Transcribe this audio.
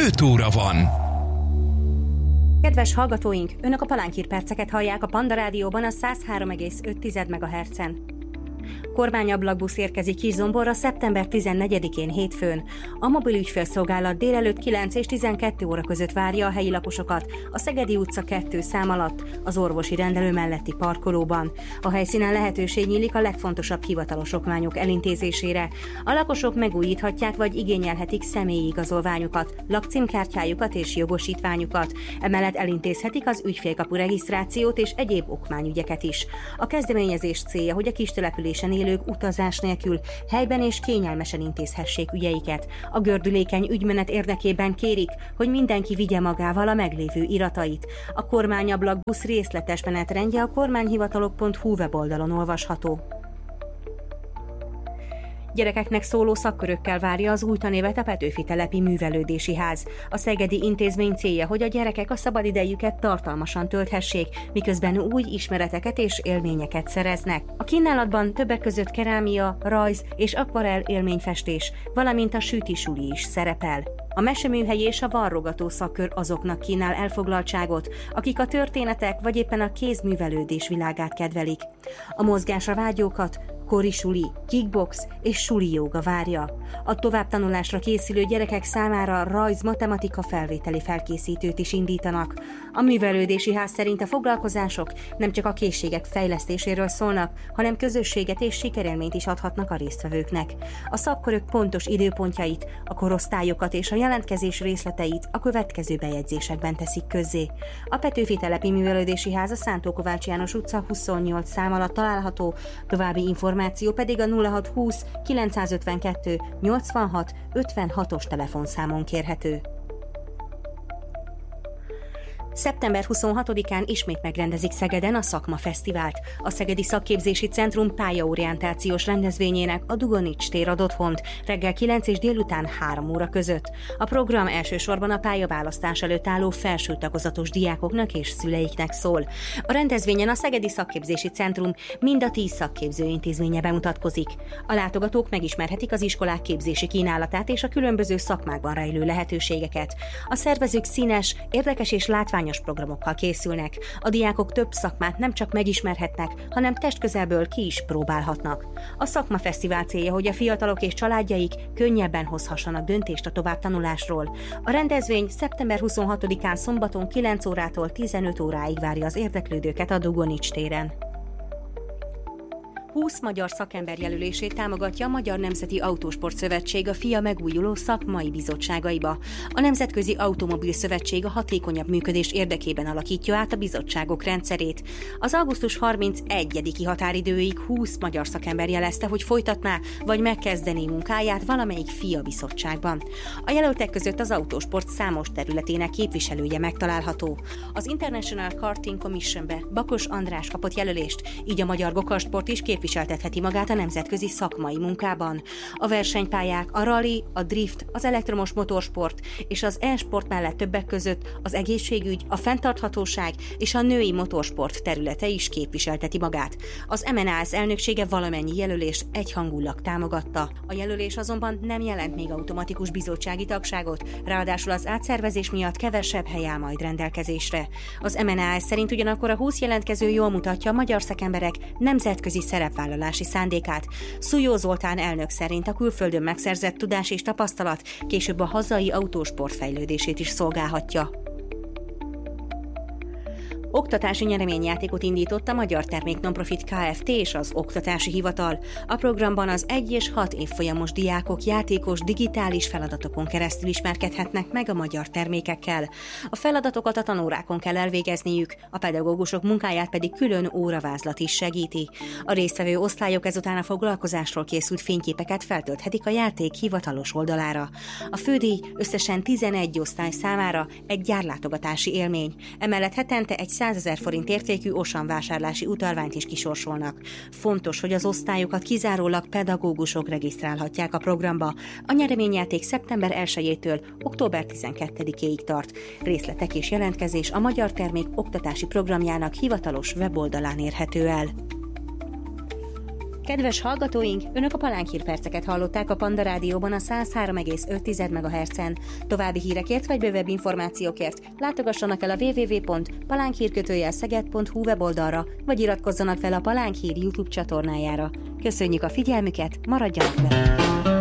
5 óra van. Kedves hallgatóink, Önök a Palánkír perceket hallják a Panda Rádióban a 103,5 MHz-en. Kormányablakbusz érkezik Kisdzomborra szeptember 14-én hétfőn. A mobil ügyfélszolgálat délelőtt 9 és 12 óra között várja a helyi lakosokat a Szegedi utca 2 szám alatt, az orvosi rendelő melletti parkolóban. A helyszínen lehetőség nyílik a legfontosabb hivatalos okmányok elintézésére. A lakosok megújíthatják vagy igényelhetik személyi igazolványukat, lakcímkártyájukat és jogosítványukat. Emellett elintézhetik az ügyfélkapu regisztrációt és egyéb okmányügyeket is. A kezdeményezés célja, hogy a kistelepülésen élők utazás nélkül helyben és kényelmesen intézhessék ügyeiket. A gördülékeny ügymenet érdekében kérik, hogy mindenki vigye magával a meglévő iratait. A kormányablakbusz részletes menetrendje a kormányhivatalok.hu weboldalon olvasható. Gyerekeknek szóló szakkörökkel várja az új tanévet a Petőfi telepi művelődési ház. A szegedi intézmény célja, hogy a gyerekek a szabadidejüket tartalmasan tölthessék, miközben új ismereteket és élményeket szereznek. A kínálatban többek között kerámia, rajz és akvarell élményfestés, valamint a süti-suli is szerepel. A meseműhely és a varrogató szakkör azoknak kínál elfoglaltságot, akik a történetek vagy éppen a kézművelődés világát kedvelik. A mozgásra vágyókat kori suli, kickbox és suli jóga várja. A továbbtanulásra készülő gyerekek számára rajz-matematika felvételi felkészítőt is indítanak. A művelődési ház szerint a foglalkozások nem csak a készségek fejlesztéséről szólnak, hanem közösséget és sikerélményt is adhatnak a résztvevőknek. A szakkörök pontos időpontjait, a korosztályokat és a jelentkezés részleteit a következő bejegyzésekben teszik közzé. A Petőfi telepi művelődési ház a Szántó Kovács János utca 28 szám alatt található, további információ pedig a 0620 952 86 56-os telefonszámon kérhető. Szeptember 26-án ismét megrendezik Szegeden a Szakmafesztivált. A Szegedi Szakképzési Centrum pályaorientációs rendezvényének a Dugonics tér ad otthont reggel 9 és délután 3 óra között. A program elsősorban a pályaválasztás előtt álló felső tagozatos diákoknak és szüleiknek szól. A rendezvényen a Szegedi Szakképzési Centrum mind a 10 szakképző intézménye bemutatkozik. A látogatók megismerhetik az iskolák képzési kínálatát és a különböző szakmákban rejlő lehetőségeket. A szervezők színes, érdekes és látványos programokkal készülnek. A diákok több szakmát nem csak megismerhetnek, hanem testközelből ki is próbálhatnak. A Szakmafesztivál célja, hogy a fiatalok és családjaik könnyebben hozhassanak döntést a továbbtanulásról. A rendezvény szeptember 26-án szombaton 9 órától 15 óráig várja az érdeklődőket a Dugonics téren. 20 magyar szakember jelölését támogatja a Magyar Nemzeti Autósport Szövetség a FIA megújuló szakmai bizottságaiba. A Nemzetközi Automobil Szövetség a hatékonyabb működés érdekében alakítja át a bizottságok rendszerét. Az augusztus 31-i határidőig 20 magyar szakember jelezte, hogy folytatná vagy megkezdené munkáját valamelyik FIA bizottságban. A jelöltek között az autósport számos területének képviselője megtalálható. Az International Karting Commissionbe Bakos András kapott jelölést, így a magyar gokarsport is képviseltetheti magát a nemzetközi szakmai munkában. A versenypályák, a rally, a drift, az elektromos motorsport és az e-sport mellett többek között az egészségügy, a fenntarthatóság és a női motorsport területe is képviselteti magát. Az MNAS elnöksége valamennyi jelölést egyhangulag támogatta. A jelölés azonban nem jelent még automatikus bizottsági tagságot, ráadásul az átszervezés miatt kevesebb hely áll majd rendelkezésre. Az MNAS szerint ugyanakkor a 20 jelentkező jól mutatja a magyar szakemberek nemzetközi szerepvállalási szándékát. Szújó Zoltán elnök szerint a külföldön megszerzett tudás és tapasztalat később a hazai autósport fejlődését is szolgálhatja. Oktatási nyereményjátékot indított a Magyar Termék Nonprofit Kft. És az Oktatási Hivatal. A programban az 1 és 6 évfolyamos diákok játékos digitális feladatokon keresztül ismerkedhetnek meg a magyar termékekkel. A feladatokat a tanórákon kell elvégezniük, a pedagógusok munkáját pedig külön óravázlat is segíti. A résztvevő osztályok ezután a foglalkozásról készült fényképeket feltölthetik a játék hivatalos oldalára. A fődíj összesen 11 osztály számára egy gyárlátogatási élmény. Emellett hetente egy 100 000 forint értékű Osan vásárlási utalványt is kisorsolnak. Fontos, hogy az osztályokat kizárólag pedagógusok regisztrálhatják a programba. A nyereményjáték szeptember 1-től október 12-ig tart. Részletek és jelentkezés a Magyar Termék oktatási programjának hivatalos weboldalán érhető el. Kedves hallgatóink, Önök a Palánk Hírperceket hallották a Panda Rádióban a 103,5 MHz-en. További hírekért vagy bővebb információkért látogassanak el a www.palánkhír-szeged.hu weboldalra, vagy iratkozzanak fel a Palánk Hír YouTube csatornájára. Köszönjük a figyelmüket, maradjanak velünk!